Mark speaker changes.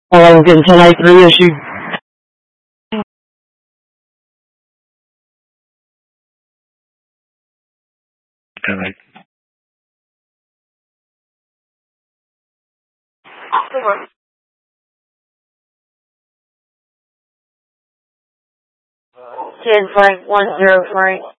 Speaker 1: Logan tonight reissue. Tonight. Kid Frank 10 Frank.